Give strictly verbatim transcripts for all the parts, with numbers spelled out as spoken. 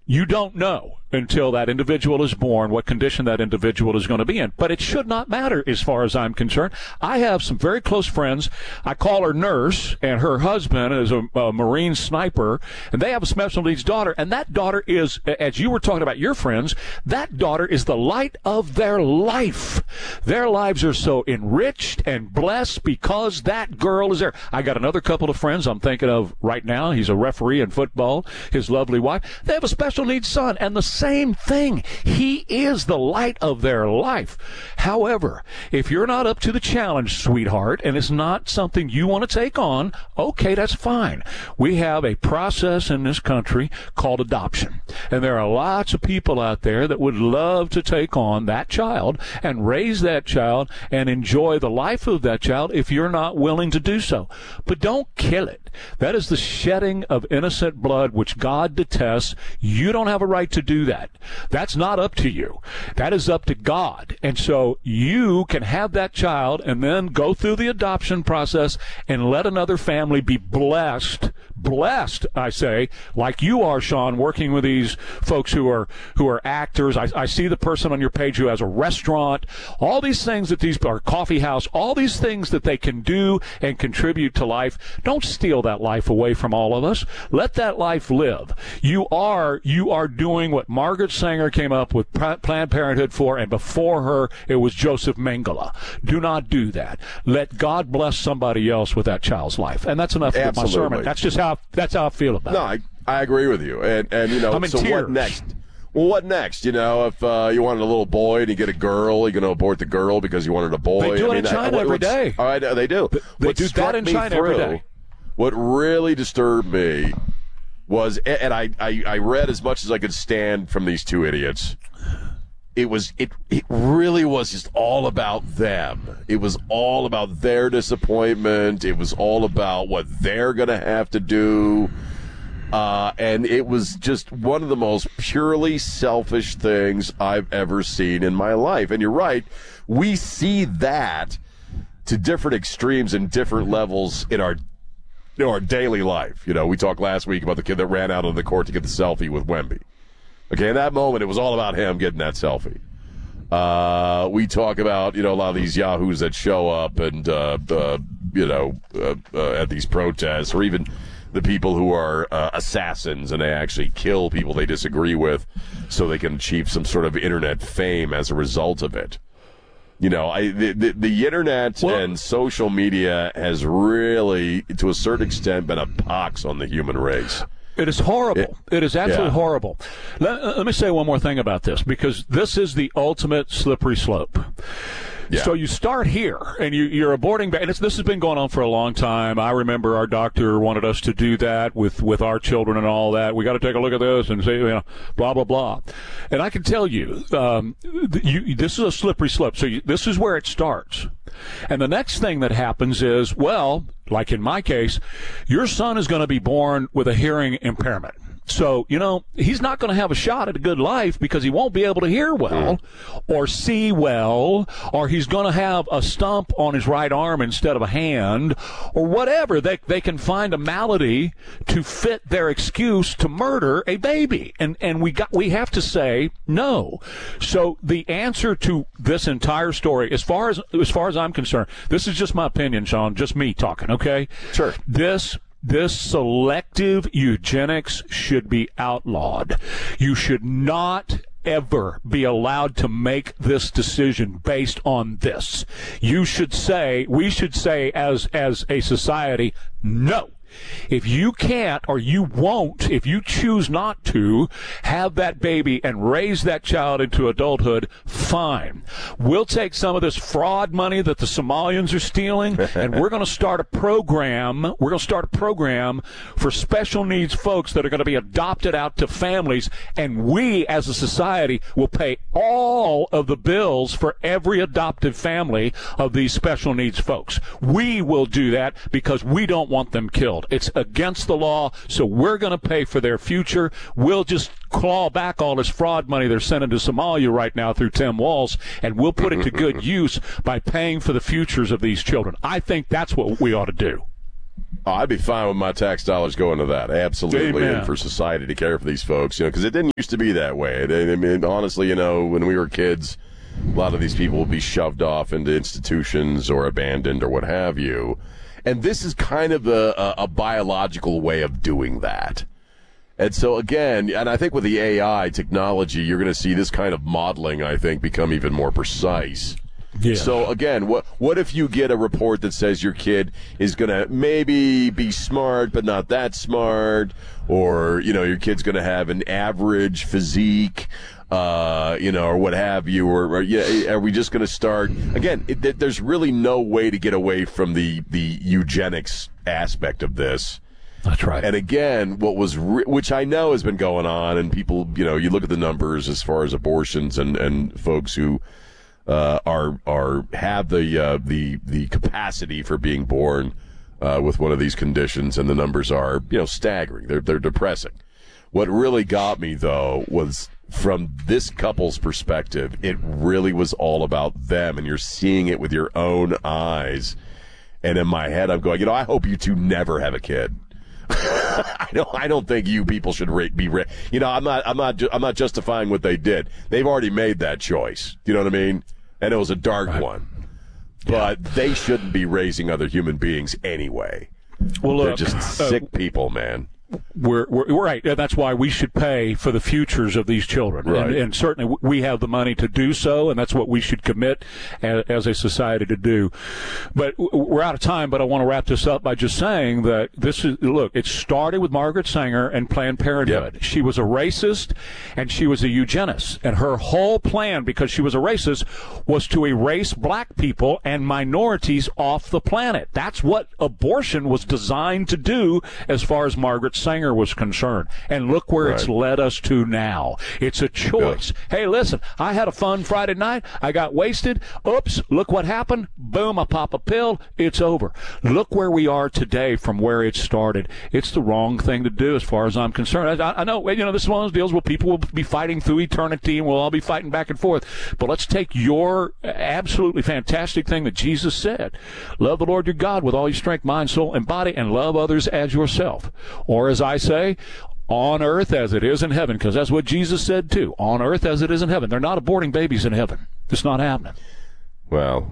You don't know until that individual is born what condition that individual is going to be in. But it should not matter as far as I'm concerned. I have some very close friends. I call her Nurse, and her husband is a, a Marine sniper, and they have a special needs daughter. And that daughter is, as you were talking about your friends, that daughter is the light of their life. Their lives are so enriched and blessed because that girl is there. I got another couple of friends I'm thinking of right now. He's a referee in football, his lovely wife. They have a special needs son, and the same thing. He is the light of their life. However, if you're not up to the challenge, sweetheart, and it's not something you want to take on, okay, that's fine. We have a process in this country called adoption, and there are lots of people out there that would love to take on that child and raise that child and enjoy the life of that child if you're not willing to do so. But don't kill it. That is the shedding of innocent blood, which God detests. You don't have a right to do that. That's not up to you. That is up to God. And so you can have that child and then go through the adoption process and let another family be blessed, blessed, I say, like you are, Sean, working with these folks who are who are actors. I, I see the person on your page who has a restaurant, all these things that these are, coffee house, all these things that they can do and contribute to life. Don't steal that life away from all of us. Let that life live. You are, you are doing what Margaret Sanger came up with Planned Parenthood for, and before her, it was Joseph Mengele. Do not do that. Let God bless somebody else with that child's life. And that's enough for my sermon. That's just how, that's how I feel about no, it. No, I, I agree with you. And, and you know, I'm in so tears. What next? Well, what next? You know, if uh, you wanted a little boy and you get a girl, you're going to abort the girl because you wanted a boy. They do I it mean, in China I, every day. All right, they do. They what do that in China through, every day. What really disturbed me was, and I, I, I read as much as I could stand from these two idiots. It was it it really was just all about them. It was all about their disappointment. It was all about what they're going to have to do. Uh, and it was just one of the most purely selfish things I've ever seen in my life. And you're right, we see that to different extremes and different levels in our in our daily life. You know, we talked last week about the kid that ran out of the court to get the selfie with Wemby. Okay, in that moment, it was all about him getting that selfie. Uh, we talk about, you know, a lot of these yahoos that show up and, uh, uh, you know, uh, uh, at these protests, or even the people who are uh, assassins and they actually kill people they disagree with so they can achieve some sort of internet fame as a result of it. You know, I, the, the, the internet well, and social media has really, to a certain extent, been a pox on the human race. It is horrible. It, it is absolutely yeah. horrible. Let, let me say one more thing about this, because this is the ultimate slippery slope. Yeah. So you start here, and you, you're aborting, and it's, this has been going on for a long time. I remember our doctor wanted us to do that with, with our children and all that. We got to take a look at this and say, you know, blah, blah, blah. And I can tell you, um, you this is a slippery slope. So you, this is where it starts. And the next thing that happens is, well, like in my case, your son is going to be born with a hearing impairment. So, you know, he's not going to have a shot at a good life because he won't be able to hear well or see well, or he's going to have a stump on his right arm instead of a hand, or whatever. They they can find a malady to fit their excuse to murder a baby. And and we got we have to say no. So the answer to this entire story, as far as as far as I'm concerned, this is just my opinion, Sean, just me talking, okay? Sure. This This selective eugenics should be outlawed. You should not ever be allowed to make this decision based on this. You should say, we should say as, as a society, no. If you can't, or you won't, if you choose not to have that baby and raise that child into adulthood, fine. We'll take some of this fraud money that the Somalians are stealing, and we're going to start a program. We're going to start a program for special needs folks that are going to be adopted out to families, and we as a society will pay all of the bills for every adopted family of these special needs folks. We will do that because we don't want them killed. It's against the law, so we're going to pay for their future. We'll just claw back all this fraud money they're sending to Somalia right now through Tim Walz, and we'll put it to good use by paying for the futures of these children. I think that's what we ought to do. Oh, I'd be fine with my tax dollars going to that. Absolutely. Amen. And for society to care for these folks, you know, because it didn't used to be that way. I mean, honestly, you know, when we were kids, a lot of these people would be shoved off into institutions or abandoned or what have you. And this is kind of a, a, a biological way of doing that. And so, again, and I think with the A I technology, you're going to see this kind of modeling, I think, become even more precise. Yeah. So, again, what what if you get a report that says your kid is going to maybe be smart but not that smart, or, you know, your kid's going to have an average physique, uh, you know, or what have you, or, or yeah, are we just going to start, again, it, there's really no way to get away from the, the eugenics aspect of this. That's right. And again, what was, re- which I know has been going on, and people, you know, you look at the numbers as far as abortions and, and folks who Uh, are are have the uh, the the capacity for being born uh, with one of these conditions, and the numbers are, you know, staggering. They're they're depressing. What really got me though was from this couple's perspective, it really was all about them, and you're seeing it with your own eyes. And in my head, I'm going, you know, I hope you two never have a kid. I don't. I don't think you people should ra- be. Ra- you know, I'm not. I'm not. Ju- I'm not justifying what they did. They've already made that choice. You know what I mean? And it was a dark right. one. But yeah. They shouldn't be raising other human beings anyway. Well, they're look, just sick uh, people, man. We're, we're right. That's why we should pay for the futures of these children, right. and, and certainly we have the money to do so, and that's what we should commit as, as a society to do. But we're out of time. But I want to wrap this up by just saying that this is look. It started with Margaret Sanger and Planned Parenthood. Yep. She was a racist, and she was a eugenist, and her whole plan, because she was a racist, was to erase black people and minorities off the planet. That's what abortion was designed to do, as far as Margaret Sanger was concerned. And look where right. it's led us to now. It's a choice. Yeah. Hey, listen, I had a fun Friday night. I got wasted. Oops, look what happened. Boom, I pop a pill. It's over. Look where we are today from where it started. It's the wrong thing to do as far as I'm concerned. I, I know, you know, this is one of those deals where people will be fighting through eternity and we'll all be fighting back and forth. But let's take your absolutely fantastic thing that Jesus said. Love the Lord your God with all your strength, mind, soul, and body, and love others as yourself. Or as I say, on earth as it is in heaven, because that's what Jesus said too. On earth as it is in heaven. They're not aborting babies in heaven. It's not happening. Well,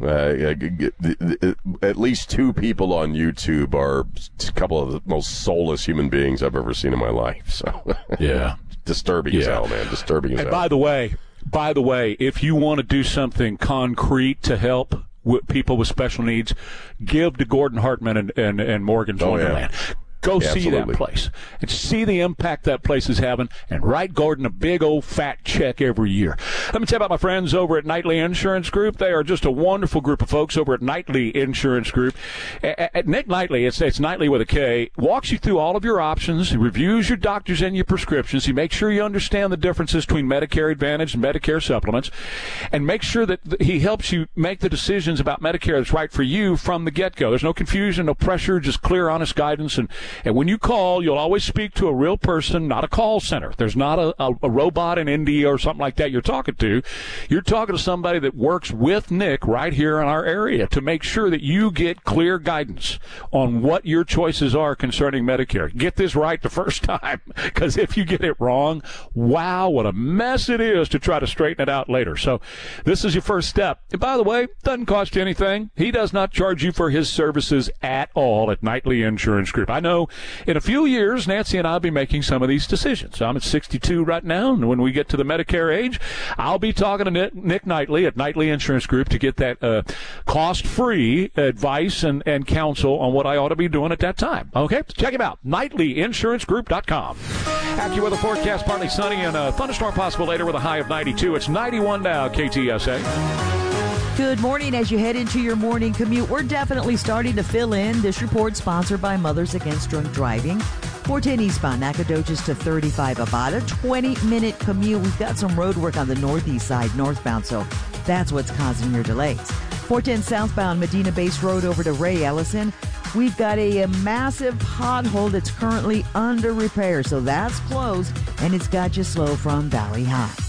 uh, at least two people on YouTube are a couple of the most soulless human beings I've ever seen in my life. So yeah, disturbing yeah. as hell, man. Disturbing as and hell. By the way, by the way, if you want to do something concrete to help with people with special needs, give to Gordon Hartman and, and, and Morgan's oh, Wonderland. Yeah. Go yeah, see absolutely. that place and see the impact that place is having, and write Gordon a big old fat check every year. Let me tell you about my friends over at Knightley Insurance Group. They are just a wonderful group of folks over at Knightley Insurance Group. At Nick Knightley, it's, it's Knightley with a K, walks you through all of your options, he reviews your doctors and your prescriptions, he makes sure you understand the differences between Medicare Advantage and Medicare supplements, and make sure that he helps you make the decisions about Medicare that's right for you from the get-go. There's no confusion, no pressure, just clear, honest guidance. And, and when you call, you'll always speak to a real person, not a call center. There's not a, a, a robot in India or something like that you're talking to. You're talking to somebody that works with Nick right here in our area to make sure that you get clear guidance on what your choices are concerning Medicare. Get this right the first time, because if you get it wrong, wow, what a mess it is to try to straighten it out later. So this is your first step. And by the way, it doesn't cost you anything. He does not charge you for his services at all at Knightley Insurance Group. I know in a few years, Nancy and I will be making some of these decisions. I'm at sixty-two right now, and when we get to the Medicare age, I'll be talking to Nick, Nick Knightley at Knightley Insurance Group to get that uh, cost-free advice and, and counsel on what I ought to be doing at that time. Okay? Check him out, Knightley Insurance Group dot com. AccuWeather forecast, partly sunny and a thunderstorm possible later with a high of ninety-two. It's ninety-one now, K T S A. Good morning. As you head into your morning commute, we're definitely starting to fill in. This report sponsored by Mothers Against Drunk Driving. four ten eastbound, Nacogdoches to thirty-five, about a twenty-minute commute. We've got some road work on the northeast side, northbound, so that's what's causing your delays. four ten southbound, Medina Base Road over to Ray Ellison. We've got a, a massive pothole that's currently under repair, so that's closed, and it's got you slow from Valley High.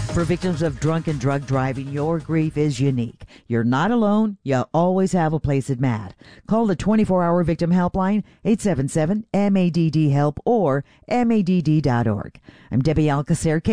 For victims of drunk and drug driving, your grief is unique. You're not alone. You always have a place at M A D. Call the twenty-four hour victim helpline, eight seven seven M A D D help or M A D D dot org. I'm Debbie Alcacer.